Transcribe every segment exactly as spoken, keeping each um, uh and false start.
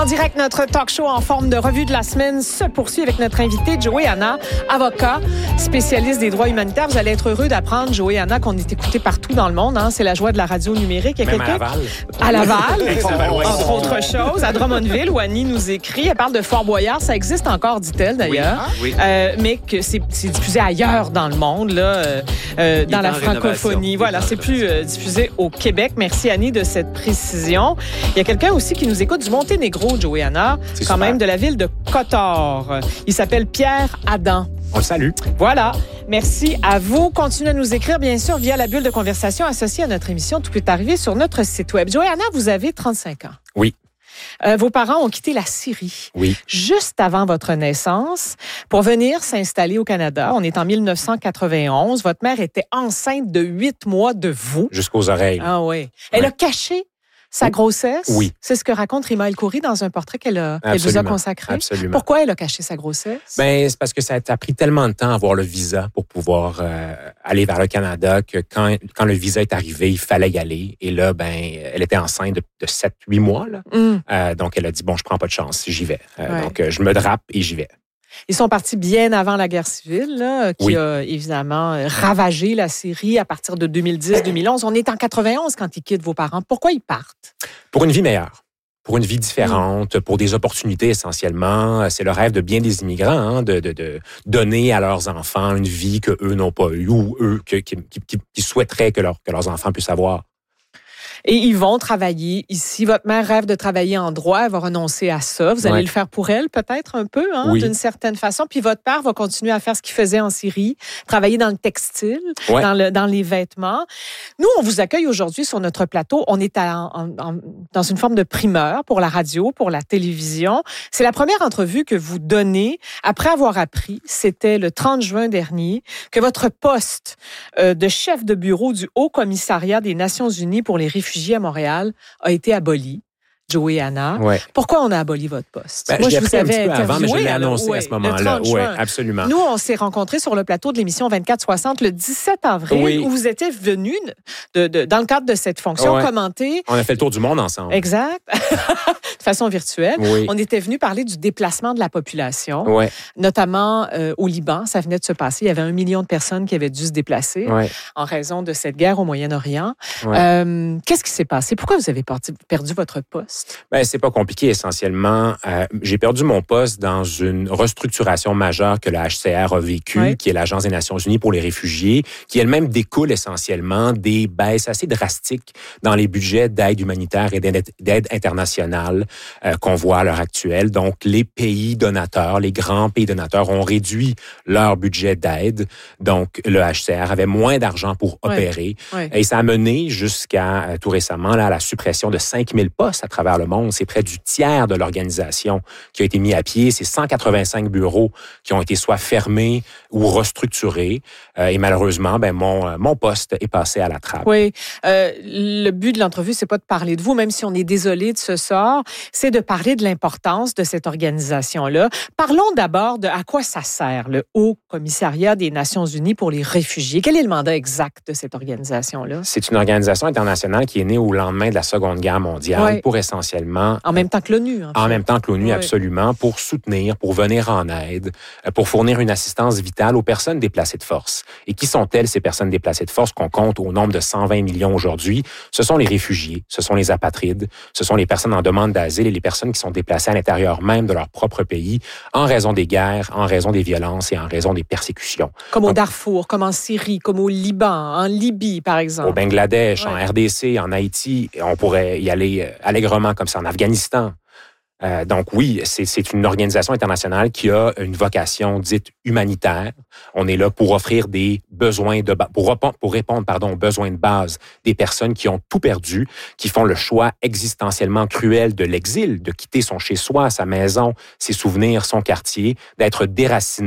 En direct, notre talk show en forme de revue de la semaine se poursuit avec notre invité Joey Hanna, avocat, spécialiste des droits humanitaires. Vous allez être heureux d'apprendre, Joey Hanna, qu'on est écouté partout dans le monde. Hein. C'est la joie de la radio numérique. Il y a Même quelqu'un... à Laval. À Laval, entre autres choses. À Drummondville, où Annie nous écrit. Elle parle de Fort Boyard. Ça existe encore, dit-elle, d'ailleurs. Oui. oui. Euh, mais que c'est, c'est diffusé ailleurs dans le monde, là, euh, euh, dans la francophonie. Voilà, c'est plus euh, diffusé au Québec. Merci, Annie, de cette précision. Il y a quelqu'un aussi qui nous écoute du Monténégro, Joey Hanna, C'est quand super. même de la ville de Kotor. Il s'appelle Pierre Adam. On le salue. Voilà. Merci à vous. Continuez à nous écrire, bien sûr, via la bulle de conversation associée à notre émission. Tout peut arriver sur notre site web. Joey Hanna, vous avez trente-cinq ans. Oui. Euh, vos parents ont quitté la Syrie Oui. juste avant votre naissance pour venir s'installer au Canada. On est en dix-neuf cent quatre-vingt-onze. Votre mère était enceinte de huit mois de vous. Jusqu'aux oreilles. Ah oui. Elle Ouais. a caché sa grossesse. Oui. C'est ce que raconte Rima El Khoury dans un portrait qu'elle, a, qu'elle vous a Absolument. consacré. Absolument. Pourquoi elle a caché sa grossesse? Ben, c'est parce que ça a pris tellement de temps à avoir le visa pour pouvoir euh, aller vers le Canada que quand, quand le visa est arrivé, il fallait y aller. Et là, ben, elle était enceinte de, de sept huit mois. Là. Mm. Euh, donc, elle a dit, bon, je prends pas de chance, j'y vais. Euh, Ouais. Donc, euh, je me drape et j'y vais. Ils sont partis bien avant la guerre civile, là, qui Oui. a évidemment euh, ravagé la Syrie à partir de deux mille dix deux mille onze. On est en quatre-vingt-onze quand ils quittent vos parents. Pourquoi ils partent? Pour une vie meilleure. Pour une vie différente, pour des opportunités essentiellement. C'est le rêve de bien des immigrants, hein, de, de, de donner à leurs enfants une vie que eux n'ont pas eue ou eux que, qui, qui, qui souhaiteraient que, leur, que leurs enfants puissent avoir. Et ils vont travailler ici. Votre mère rêve de travailler en droit. Elle va renoncer à ça. Vous allez Ouais. le faire pour elle, peut-être un peu, hein, Oui. d'une certaine façon. Puis votre père va continuer à faire ce qu'il faisait en Syrie, travailler dans le textile, Ouais. dans, le, dans les vêtements. Nous, on vous accueille aujourd'hui sur notre plateau. On est à, en, en, dans une forme de primeur pour la radio, pour la télévision. C'est la première entrevue que vous donnez après avoir appris, c'était le trente juin dernier, que votre poste euh, de chef de bureau du Haut Commissariat des Nations Unies pour les réfugiés à Montréal a été aboli. Joey Hanna. Ouais. Pourquoi on a aboli votre poste? Ben, Moi, je je l'ai vous appris un avais petit peu avant, mais je interviewé, l'ai alors, annoncé ouais, à ce le moment-là. trente Oui, juin. absolument. Nous, on s'est rencontrés sur le plateau de l'émission vingt-quatre soixante le dix-sept avril, Oui. où vous étiez venu, de, de, dans le cadre de cette fonction, Ouais. commenter. On a fait le tour du monde ensemble. Exact. de façon virtuelle. Oui. On était venu parler du déplacement de la population, Ouais, notamment euh, au Liban. Ça venait de se passer. Il y avait un million de personnes qui avaient dû se déplacer ouais. en raison de cette guerre au Moyen-Orient. Ouais. Euh, qu'est-ce qui s'est passé? Pourquoi vous avez parti- perdu votre poste? Ben, c'est pas compliqué essentiellement. Euh, j'ai perdu mon poste dans une restructuration majeure que la H C R a vécue, Oui. qui est l'Agence des Nations Unies pour les réfugiés, qui elle-même découle essentiellement des baisses assez drastiques dans les budgets d'aide humanitaire et d'aide, d'aide internationale euh, qu'on voit à l'heure actuelle. Donc, les pays donateurs, les grands pays donateurs ont réduit leur budget d'aide. Donc, le H C R avait moins d'argent pour Oui. opérer. Oui. Et ça a mené jusqu'à euh, tout récemment là, à la suppression de cinq mille postes à travers le monde. C'est près du tiers de l'organisation qui a été mis à pied. C'est cent quatre-vingt-cinq bureaux qui ont été soit fermés ou restructurés. Euh, et malheureusement, ben, mon, euh, mon poste est passé à la trappe. Oui. Euh, le but de l'entrevue, c'est pas de parler de vous, même si on est désolé de ce sort, c'est de parler de l'importance de cette organisation-là. Parlons d'abord de à quoi ça sert, le Haut Commissariat des Nations Unies pour les réfugiés. Quel est le mandat exact de cette organisation-là? C'est une organisation internationale qui est née au lendemain de la Seconde Guerre mondiale Oui. pour essentiellement... En même temps que l'ONU, en fait. En même temps que l'ONU, Oui. absolument, pour soutenir, pour venir en aide, euh, pour fournir une assistance vitale aux personnes déplacées de force. Et qui sont-elles, ces personnes déplacées de force qu'on compte au nombre de cent vingt millions aujourd'hui? Ce sont les réfugiés, ce sont les apatrides, ce sont les personnes en demande d'asile et les personnes qui sont déplacées à l'intérieur même de leur propre pays en raison des guerres, en raison des violences et en raison des persécutions. Comme au Donc, Darfour, comme en Syrie, comme au Liban, en Libye, par exemple. au Bangladesh, en Ouais. R D C, en Haïti, et on pourrait y aller euh, allègrement comme ça, en Afghanistan. Euh, donc oui, c'est, c'est une organisation internationale qui a une vocation dite humanitaire. On est là pour offrir des besoins de ba- pour, répondre, pour répondre pardon, aux besoins de base des personnes qui ont tout perdu, qui font le choix existentiellement cruel de l'exil, de quitter son chez-soi, sa maison, ses souvenirs, son quartier, d'être déracinés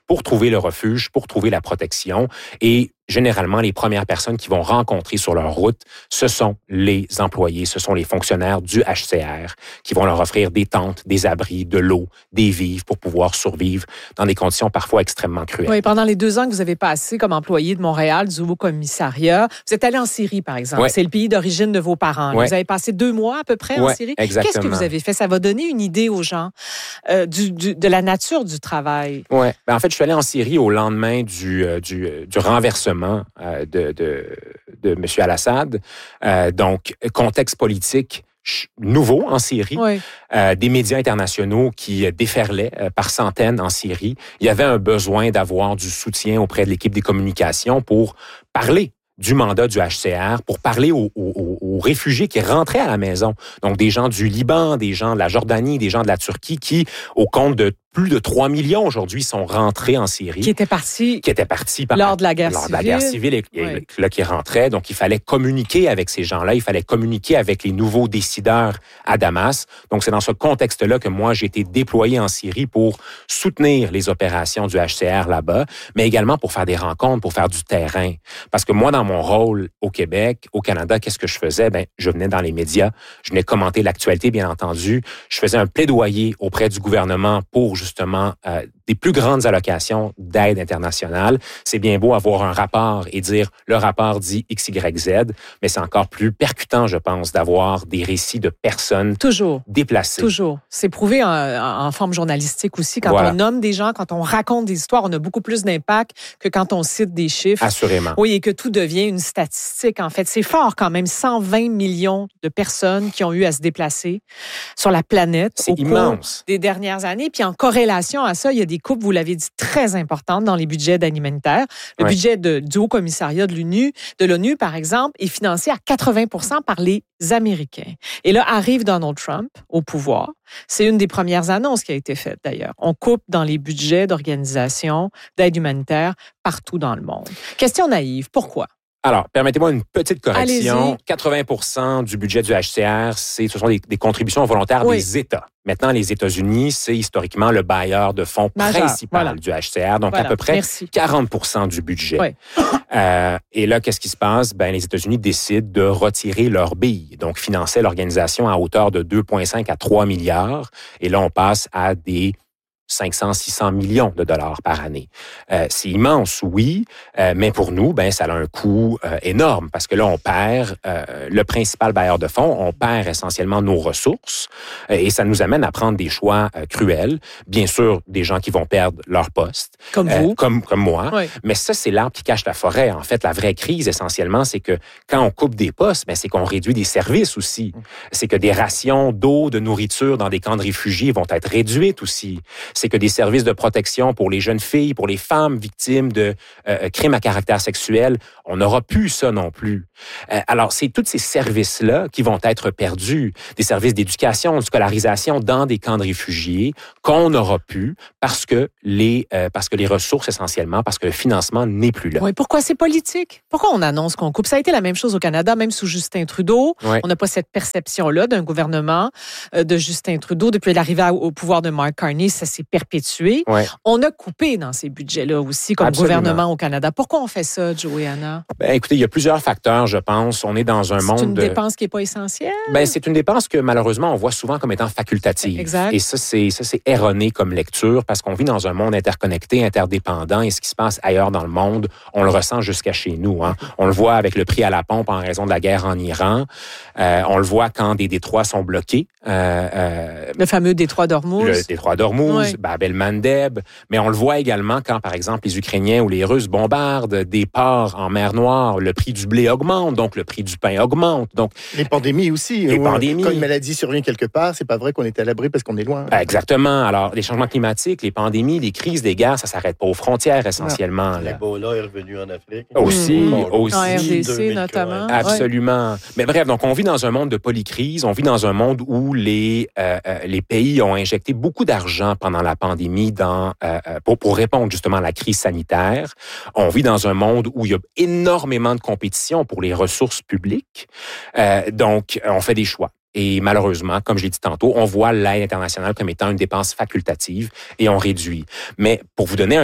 pour trouver le refuge, pour trouver la protection. Et généralement, les premières personnes qui vont rencontrer sur leur route, ce sont les employés, ce sont les fonctionnaires du H C R qui vont leur offrir des tentes, des abris, de l'eau, des vivres pour pouvoir survivre dans des conditions parfois extrêmement cruelles. Oui, pendant les deux ans que vous avez passé comme employé de Montréal, du Haut-Commissariat, vous êtes allé en Syrie, par exemple. Ouais. C'est le pays d'origine de vos parents. Ouais. Vous avez passé deux mois à peu près ouais, en Syrie. Exactement. Qu'est-ce que vous avez fait? Ça va donner une idée aux gens euh, du, du, de la nature du travail. Oui. Ben, en fait, je suis allé en Syrie au lendemain du, euh, du, euh, du renversement euh, de De, de, de M. Al-Assad. Euh, donc, contexte politique nouveau en Syrie, oui. euh, des médias internationaux qui déferlaient euh, par centaines en Syrie. Il y avait un besoin d'avoir du soutien auprès de l'équipe des communications pour parler du mandat du H C R, pour parler aux, aux, aux réfugiés qui rentraient à la maison. Donc, des gens du Liban, des gens de la Jordanie, des gens de la Turquie qui, au compte de plus de trois millions aujourd'hui, sont rentrés en Syrie. Qui étaient partis, qui étaient partis par, lors de la guerre lors civile. de la guerre civile et, et oui. là, qui rentraient. Donc, il fallait communiquer avec ces gens-là. Il fallait communiquer avec les nouveaux décideurs à Damas. Donc, c'est dans ce contexte-là que moi, j'ai été déployé en Syrie pour soutenir les opérations du H C R là-bas, mais également pour faire des rencontres, pour faire du terrain. Parce que moi, dans mon rôle au Québec, au Canada, qu'est-ce que je faisais? Ben, je venais dans les médias, je venais commenter l'actualité, bien entendu. Je faisais un plaidoyer auprès du gouvernement pour justement euh, des plus grandes allocations d'aide internationale. C'est bien beau avoir un rapport et dire le rapport dit X, Y, Z, mais c'est encore plus percutant, je pense, d'avoir des récits de personnes Toujours. déplacées. Toujours. C'est prouvé en, en forme journalistique aussi. Quand voilà. on nomme des gens, quand on raconte des histoires, on a beaucoup plus d'impact que quand on cite des chiffres. Assurément. Oui, et que tout devient une statistique, en fait. C'est fort quand même, cent vingt millions de personnes qui ont eu à se déplacer sur la planète c'est au immense. cours des dernières années. Puis en corrélation à ça, il y a des coupes, vous l'avez dit, très importantes dans les budgets d'aide alimentaire. Le ouais. budget de, du Haut-Commissariat de l'ONU, de l'ONU, par exemple, est financé à quatre-vingts pour cent par les Américains. Et là, arrive Donald Trump au pouvoir. C'est une des premières annonces qui a été faite, d'ailleurs. On coupe dans les budgets d'organisations d'aide humanitaire partout dans le monde. Question naïve, pourquoi? Alors, permettez-moi une petite correction. Allez-y. quatre-vingts pour cent du budget du H C R, c'est, ce sont des, des contributions volontaires oui. des États. Maintenant, les États-Unis, c'est historiquement le bailleur de fonds Majeur. principal Voilà. du H C R, donc voilà. à peu près Merci. quarante pour cent du budget. Oui. Euh, et là, qu'est-ce qui se passe? Ben, les États-Unis décident de retirer leur bille, donc financer l'organisation à hauteur de deux virgule cinq à trois milliards. Et là, on passe à des cinq cents, six cents millions de dollars par année. Euh, c'est immense, oui, euh, mais pour nous, ben, ça a un coût euh, énorme parce que là, on perd euh, le principal bailleur de fonds, on perd essentiellement nos ressources euh, et ça nous amène à prendre des choix euh, cruels. Bien sûr, des gens qui vont perdre leur poste. Comme euh, vous. Comme, comme moi. Oui. Mais ça, c'est l'arbre qui cache la forêt. En fait, la vraie crise, essentiellement, c'est que quand on coupe des postes, ben, c'est qu'on réduit des services aussi. C'est que des rations d'eau, de nourriture dans des camps de réfugiés vont être réduites aussi. C'est que des services de protection pour les jeunes filles, pour les femmes victimes de euh, crimes à caractère sexuel, on n'aura plus ça non plus. Euh, alors, c'est tous ces services-là qui vont être perdus. Des services d'éducation, de scolarisation dans des camps de réfugiés qu'on n'aura plus parce que les euh, parce que les ressources essentiellement, parce que le financement n'est plus là. Oui, pourquoi c'est politique? Pourquoi on annonce qu'on coupe? Ça a été la même chose au Canada, même sous Justin Trudeau. Oui. On n'a pas cette perception-là d'un gouvernement euh, de Justin Trudeau. Depuis l'arrivée au pouvoir de Mark Carney, ça s'est perpétué. Ouais. On a coupé dans ces budgets-là aussi, comme Absolument. Gouvernement au Canada. Pourquoi on fait ça, Joe et Anna? Ben, écoutez, il y a plusieurs facteurs, je pense. On est dans un c'est monde une de... dépense qui n'est pas essentielle? Ben, c'est une dépense que, malheureusement, on voit souvent comme étant facultative. Exact. Et ça, c'est, ça, c'est erroné comme lecture parce qu'on vit dans un monde interconnecté, interdépendant et ce qui se passe ailleurs dans le monde, on le ressent jusqu'à chez nous. Hein. On le voit avec le prix à la pompe en raison de la guerre en Iran. Euh, on le voit quand des détroits sont bloqués. Euh, euh, le fameux détroit d'Ormuz. Le détroit d'Ormuz, oui. Bab el-Mandeb. Mais on le voit également quand, par exemple, les Ukrainiens ou les Russes bombardent des ports en mer Noire. Le prix du blé augmente, donc le prix du pain augmente. Donc, les pandémies aussi. Les où, pandémies. Quand une maladie survient quelque part, c'est pas vrai qu'on est à l'abri parce qu'on est loin. Exactement. Alors, les changements climatiques, les pandémies, les crises, les guerres, ça s'arrête pas aux frontières essentiellement. Là. L'Ebola est revenu en Afrique. Aussi, mmh. aussi. En R D C notamment. Absolument. Ouais. Mais bref, donc on vit dans un monde de polycrise, on vit dans un monde où les euh, les pays ont injecté beaucoup d'argent pendant la pandémie dans euh, pour pour répondre justement à la crise sanitaire. On vit dans un monde où il y a énormément de compétition pour les ressources publiques. Euh, donc, on fait des choix. Et malheureusement, comme je l'ai dit tantôt, on voit l'aide internationale comme étant une dépense facultative et on réduit. Mais pour vous donner un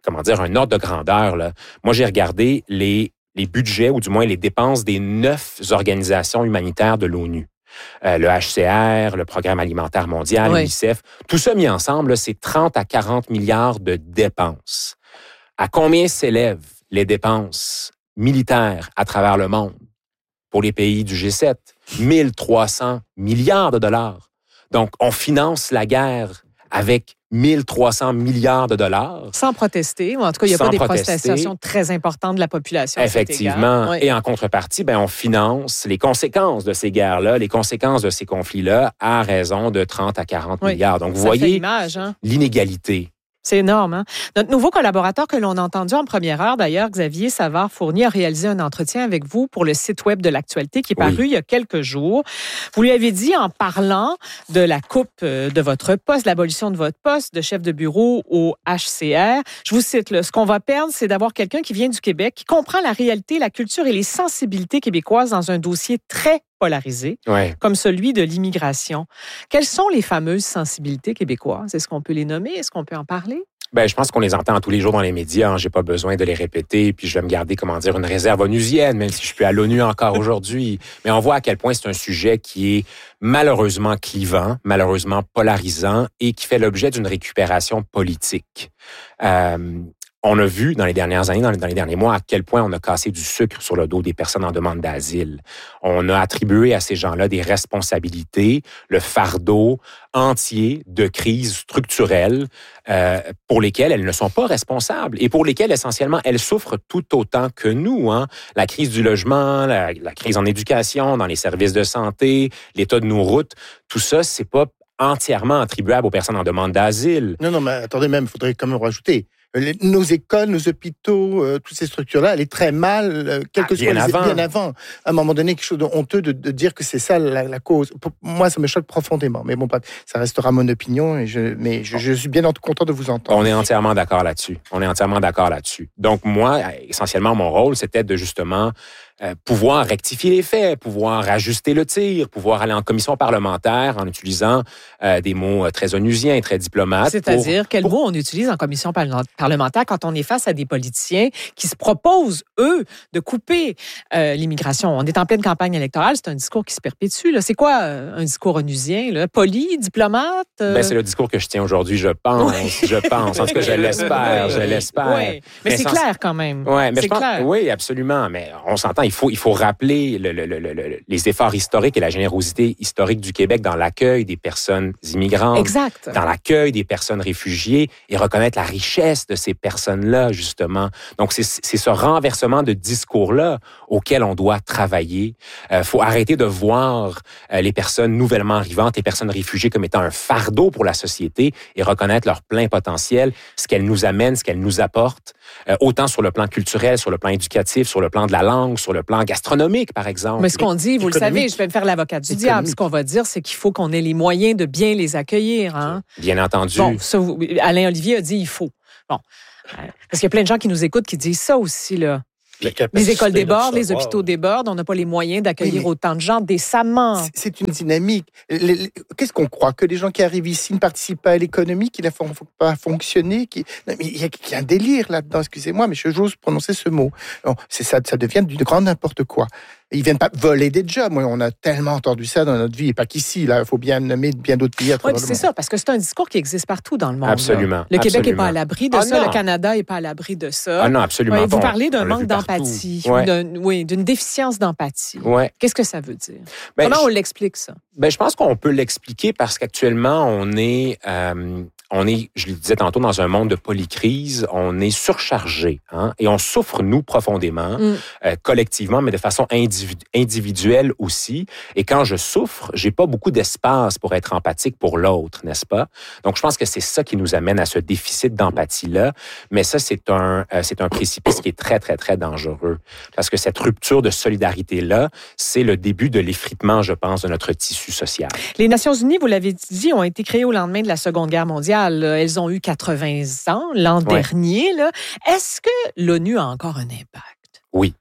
comment dire, un ordre de grandeur, là. Moi, j'ai regardé les, les budgets, ou du moins les dépenses des neuf organisations humanitaires de l'ONU. Euh, le H C R, le Programme alimentaire mondial, oui. l'UNICEF. Tout ça mis ensemble, là, c'est trente à quarante milliards de dépenses. À combien s'élèvent les dépenses militaires à travers le monde pour les pays du G sept? mille trois cents milliards de dollars. Donc, on finance la guerre avec mille trois cents milliards de dollars. Sans protester, ou en tout cas, il n'y a Sans pas des protester. protestations très importantes de la population. Effectivement. Oui. Et en contrepartie, ben, on finance les conséquences de ces guerres-là, les conséquences de ces conflits-là à raison de trente à quarante oui. milliards. Donc, vous Ça voyez fait image, hein? l'inégalité. C'est énorme, hein? Notre nouveau collaborateur que l'on a entendu en première heure, d'ailleurs, Xavier Savard-Fournier, a réalisé un entretien avec vous pour le site web de l'Actualité qui est paru oui. il y a quelques jours. Vous lui avez dit, en parlant de la coupe de votre poste, l'abolition de votre poste de chef de bureau au H C R, je vous cite, là, ce qu'on va perdre, c'est d'avoir quelqu'un qui vient du Québec, qui comprend la réalité, la culture et les sensibilités québécoises dans un dossier très polarisé, ouais. comme celui de l'immigration. Quelles sont les fameuses sensibilités québécoises? Est-ce qu'on peut les nommer? Est-ce qu'on peut en parler? Ben, je pense qu'on les entend tous les jours dans les médias. Hein. J'ai pas besoin de les répéter. Puis je vais me garder, comment dire, une réserve onusienne, même si je suis à l'ONU encore aujourd'hui. Mais on voit à quel point c'est un sujet qui est malheureusement clivant, malheureusement polarisant et qui fait l'objet d'une récupération politique. Euh, On a vu dans les dernières années, dans les, dans les derniers mois, à quel point on a cassé du sucre sur le dos des personnes en demande d'asile. On a attribué à ces gens-là des responsabilités, le fardeau entier de crises structurelles euh, pour lesquelles elles ne sont pas responsables et pour lesquelles, essentiellement, elles souffrent tout autant que nous. Hein. La crise du logement, la, la crise en éducation, dans les services de santé, l'état de nos routes, tout ça, c'est pas entièrement attribuable aux personnes en demande d'asile. Non, non, mais attendez même, il faudrait quand même rajouter. Les, nos écoles, nos hôpitaux, euh, toutes ces structures-là, allaient très mal, euh, quel que ah, soit les avant. bien avant. À un moment donné, quelque chose de honteux de, de dire que c'est ça la, la cause. Pour moi, ça me choque profondément. Mais bon, ça restera mon opinion. Et je, mais je, je suis bien content de vous entendre. On est entièrement d'accord là-dessus. On est entièrement d'accord là-dessus. Donc moi, essentiellement, mon rôle, c'était de justement euh, pouvoir rectifier les faits, pouvoir ajuster le tir, pouvoir aller en commission parlementaire en utilisant euh, des mots très onusiens et très diplomates. C'est-à-dire, pour, quels pour... mots on utilise en commission parlementaire quand on est face à des politiciens qui se proposent, eux, de couper euh, l'immigration? On est en pleine campagne électorale, c'est un discours qui se perpétue. Là. C'est quoi euh, un discours onusien? Là? Poli, diplomate? Euh... Ben, c'est le discours que je tiens aujourd'hui, je pense. Oui. Je pense. En tout cas, je l'espère. Je l'espère. Oui. Mais, mais c'est sans... clair quand même. Ouais, mais c'est je pense... clair. Oui, absolument. Mais on s'entend, il faut, il faut rappeler le, le, le, le, les efforts historiques et la générosité historique du Québec dans l'accueil des personnes immigrantes. Exact. Dans l'accueil des personnes réfugiées et reconnaître la richesse de ces personnes-là, justement. Donc, c'est, c'est ce renversement de discours-là auquel on doit travailler. Il euh, faut arrêter de voir euh, les personnes nouvellement arrivantes, les personnes réfugiées comme étant un fardeau pour la société et reconnaître leur plein potentiel, ce qu'elles nous amènent, ce qu'elles nous apportent, euh, autant sur le plan culturel, sur le plan éducatif, sur le plan de la langue, sur le plan gastronomique, par exemple. Mais ce qu'on dit, vous Économique. le savez, je vais me faire l'avocat du Économique. diable. Ce qu'on va dire, c'est qu'il faut qu'on ait les moyens de bien les accueillir. Hein? Bien entendu. Bon, ça, Alain Olivier a dit il faut. Bon, parce qu'il y a plein de gens qui nous écoutent qui disent ça aussi, là. Les écoles débordent, les hôpitaux débordent, on n'a pas les moyens d'accueillir oui, autant de gens décemment. C'est une dynamique. Les, les, qu'est-ce qu'on croit? Que les gens qui arrivent ici ne participent pas à l'économie, qu'ils ne font pas fonctionner? Qui... Non, mais il y, y a un délire là-dedans, excusez-moi, mais j'ose prononcer ce mot. Non, c'est ça, ça devient du grand n'importe quoi. Ils ne viennent pas voler des jobs. Moi, on a tellement entendu ça dans notre vie, et pas qu'ici. Là, il faut bien nommer bien d'autres pays à travers oui, le c'est monde. ça, parce que c'est un discours qui existe partout dans le monde. Absolument. Là. Le Québec absolument. n'est pas à l'abri de ah, ça, non. le Canada n'est pas à l'abri de ça. Ah non, absolument oui, pas. Vous parlez d'un on manque d'empathie, ouais. d'un, oui, d'une déficience d'empathie. Ouais. Qu'est-ce que ça veut dire? Ben, Comment je, on l'explique, ça? Ben, je pense qu'on peut l'expliquer parce qu'actuellement, on est... Euh, On est, je le disais tantôt, dans un monde de polycrise, on est surchargé, hein, et on souffre, nous, profondément, mm. euh, collectivement, mais de façon individu- individuelle aussi. Et quand je souffre, j'ai pas beaucoup d'espace pour être empathique pour l'autre, n'est-ce pas? Donc, je pense que c'est ça qui nous amène à ce déficit d'empathie-là. Mais ça, c'est un, euh, c'est un précipice qui est très, très, très dangereux. Parce que cette rupture de solidarité-là, c'est le début de l'effritement, je pense, de notre tissu social. Les Nations unies, vous l'avez dit, ont été créées au lendemain de la Seconde Guerre mondiale. Elles ont eu quatre-vingts ans l'an ouais. dernier. Là. Est-ce que l'ONU a encore un impact? Oui.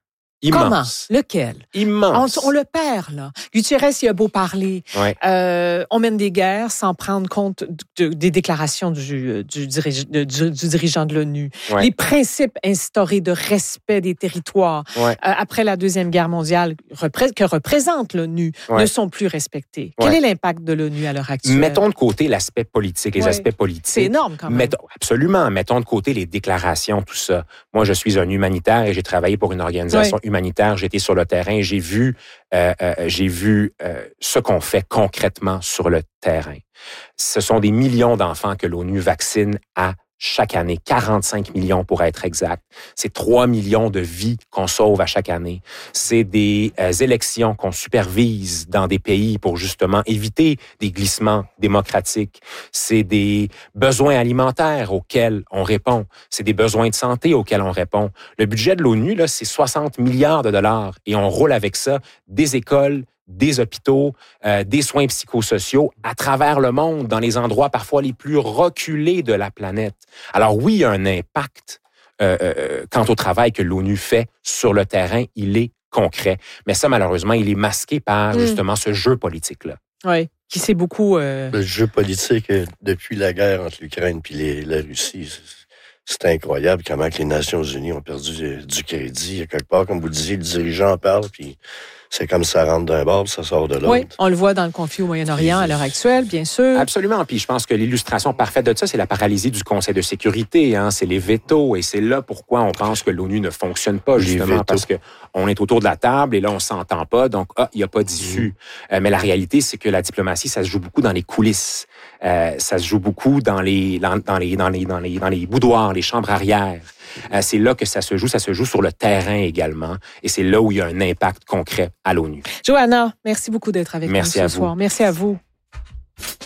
Immense. Comment? Lequel? Immense. On, on le perd, là. Gutiérrez, il a beau parler. Ouais. Euh, on mène des guerres sans prendre compte de, de, des déclarations du, du, dirige, de, du, du dirigeant de l'ONU. Ouais. Les principes instaurés de respect des territoires Ouais. euh, après la Deuxième Guerre mondiale repré- que représente l'ONU Ouais. ne sont plus respectés. Ouais. Quel est l'impact de l'ONU à l'heure actuelle? Mettons de côté l'aspect politique, les Ouais. aspects politiques. C'est énorme quand même. Mettons, absolument. Mettons de côté les déclarations, tout ça. Moi, je suis un humanitaire et j'ai travaillé pour une organisation Ouais. humanitaire. J'étais sur le terrain, j'ai vu, euh, euh, j'ai vu euh, ce qu'on fait concrètement sur le terrain. Ce sont des millions d'enfants que l'ONU vaccine à chaque année, quarante-cinq millions pour être exact. C'est trois millions de vies qu'on sauve à chaque année. C'est des euh, élections qu'on supervise dans des pays pour justement éviter des glissements démocratiques. C'est des besoins alimentaires auxquels on répond. C'est des besoins de santé auxquels on répond. Le budget de l'ONU, là, c'est soixante milliards de dollars et on roule avec ça des écoles, des hôpitaux, euh, des soins psychosociaux à travers le monde, dans les endroits parfois les plus reculés de la planète. Alors oui, il y a un impact euh, euh, quant au travail que l'ONU fait sur le terrain, il est concret. Mais ça, malheureusement, il est masqué par justement mmh. ce jeu politique-là. Oui, qui s'est beaucoup... Euh... Le jeu politique, depuis la guerre entre l'Ukraine et la Russie, c'est incroyable comment que les Nations unies ont perdu du crédit. Quelque part, comme vous le disiez, le dirigeant parle, puis c'est comme ça rentre d'un bord, ça sort de l'autre. Oui, on le voit dans le conflit au Moyen-Orient à l'heure actuelle, bien sûr. Absolument. Puis je pense que l'illustration parfaite de ça, c'est la paralysie du Conseil de sécurité. Hein? C'est les vétos. Et c'est là pourquoi on pense que l'ONU ne fonctionne pas, justement, parce que on est autour de la table et là, on s'entend pas. Donc, ah, il n'y a pas d'issue. Mmh. Euh, mais la réalité, c'est que la diplomatie, ça se joue beaucoup dans les coulisses. Euh, ça se joue beaucoup dans les, dans, dans les, dans les, dans les, dans les boudoirs, les chambres arrière. Euh, c'est là que ça se joue. Ça se joue sur le terrain également. Et c'est là où il y a un impact concret à l'ONU. Johanna, merci beaucoup d'être avec merci nous ce ce soir. Merci à vous.